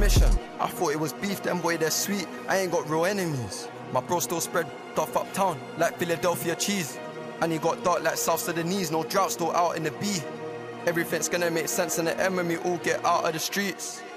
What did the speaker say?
mission. I thought it was beef, them boy, they're sweet. I ain't got real enemies. My bro still spread stuff uptown, like Philadelphia cheese. And he got dark like South Sudanese, no drought, still out in the B. Everything's gonna make sense in the end when we all get out of the streets.